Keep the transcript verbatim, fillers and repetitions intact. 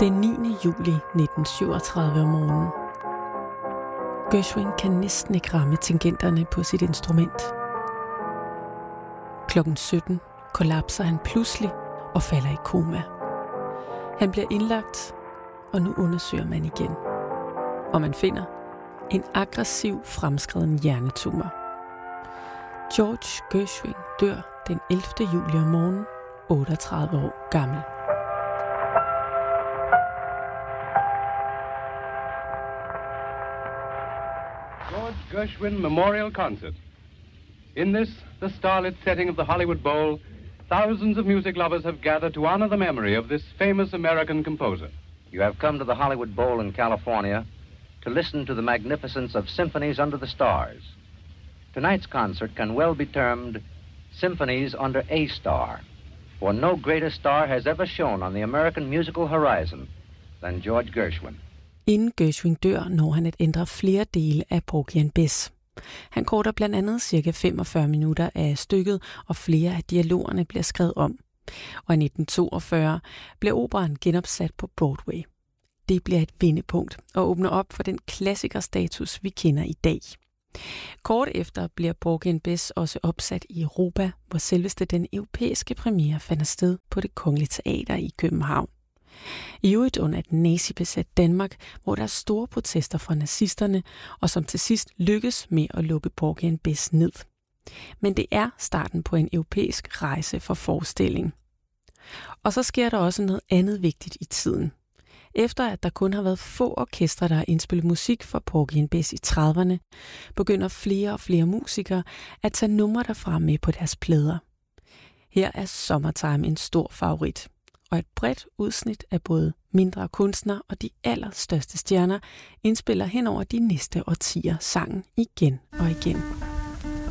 Den niende juli nitten syvogtredive om morgenen. Gershwin kan næsten ikke ramme tangenterne på sit instrument. Klokken sytten kollapser han pludselig og falder i koma. Han bliver indlagt, og nu undersøger man igen. Og man finder en aggressiv fremskreden hjernetumor. George Gershwin dør den ellevte juli om morgenen, otteogtredive år gammel. George Gershwin Memorial Concert. In this, the starlit setting of the Hollywood Bowl, thousands of music lovers have gathered to honor the memory of this famous American composer. You have come to the Hollywood Bowl in California to listen to the magnificence of Symphonies Under the Stars. Tonight's concert can well be termed Symphonies Under a Star, for no greater star has ever shone on the American musical horizon than George Gershwin. Inden Gershwin dør, når han at ændre flere dele af Porgy and Bess. Han korter blandt andet cirka femogfyrre minutter af stykket, og flere af dialogerne bliver skrevet om. Og i nitten toogfyrre bliver operaen genopsat på Broadway. Det bliver et vendepunkt og åbner op for den klassikerstatus, vi kender i dag. Kort efter bliver Porgy and Bess også opsat i Europa, hvor selveste den europæiske premiere fandt sted på Det Kongelige Teater i København. I øvrigt under et nazibesat Danmark, hvor der er store protester fra nazisterne, og som til sidst lykkes med at lukke Porgy and Bess ned. Men det er starten på en europæisk rejse for forestilling. Og så sker der også noget andet vigtigt i tiden. Efter at der kun har været få orkestre, der har indspillet musik for Porgy and Bess i trediverne, begynder flere og flere musikere at tage numre derfra med på deres plader. Her er Summertime en stor favorit, og et bredt udsnit af både mindre kunstnere og de allerstørste stjerner indspiller hen over de næste årtier sangen igen og igen.